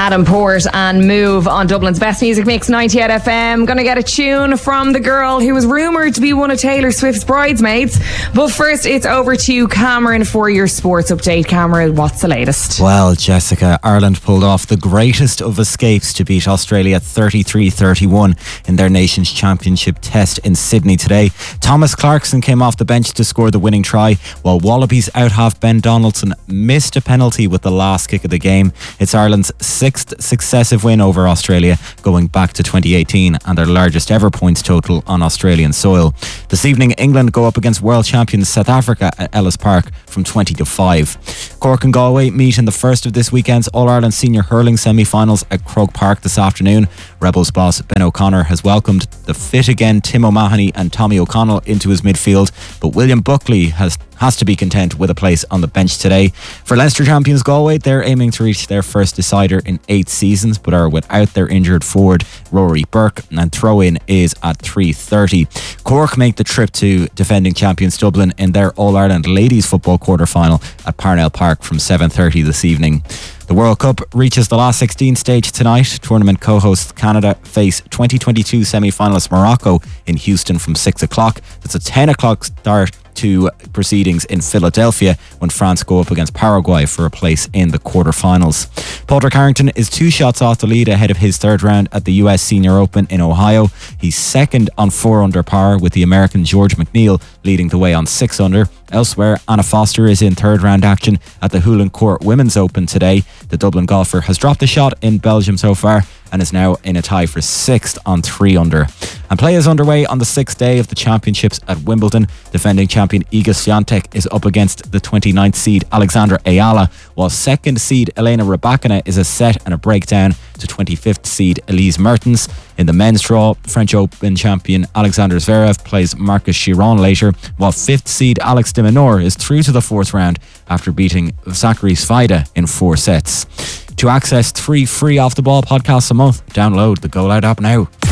Adam Port and Move on Dublin's Best Music Mix 98 FM. Gonna get a tune from the girl who was rumoured to be one of Taylor Swift's bridesmaids. But first, it's over to Cameron for your sports update. Cameron, what's the latest? Well, Jessica, Ireland pulled off the greatest of escapes to beat Australia 33-31 in their Nations Championship test in Sydney today. Thomas Clarkson came off the bench to score the winning try, while Wallabies out-half Ben Donaldson missed a penalty with the last kick of the game. It's Ireland's sixth successive win over Australia, going back to 2018, and their largest ever points total on Australian soil. This evening, England go up against world champions South Africa at Ellis Park from 20-5. Cork and Galway meet in the first of this weekend's All-Ireland Senior Hurling semi-finals at Croke Park this afternoon. Rebels boss Ben O'Connor has welcomed the fit-again Tim O'Mahony and Tommy O'Connell into his midfield, but William Buckley has to be content with a place on the bench today. For Leinster champions Galway, they're aiming to reach their first decider in 8 seasons, but are without their injured forward Rory Burke, and throw-in is at 3:30. Cork make the trip to defending champions Dublin in their All-Ireland Ladies Football quarter-final at Parnell Park from 7:30 this evening. The World Cup reaches the last 16 stage tonight. Tournament co-hosts Canada face 2022 semi-finalist Morocco in Houston from 6 o'clock. It's a 10 o'clock start to proceedings in Philadelphia when France go up against Paraguay for a place in the quarterfinals. Padraig Harrington is 2 shots off the lead ahead of his third round at the US Senior Open in Ohio. He's second on 4 under par, with the American George McNeil leading the way on 6 under. Elsewhere, Anna Foster is in third round action at the Hulen Court Women's Open today. The Dublin golfer has dropped a shot in Belgium so far and is now in a tie for 6th on 3 under. And play is underway on the 6th day of the championships at Wimbledon. Defending champion Iga Swiatek is up against the 29th seed Alexandra Ayala, while 2nd seed Elena Rybakina is a set and a breakdown to 25th seed Elise Mertens. In the men's draw, French Open champion Alexander Zverev plays Marcus Chiron later, while 5th seed Alex de Minaur is through to the 4th round after beating Zachary Svajda in 4 sets. To access 3 free Off the Ball podcasts a month, download the Go Loud app now.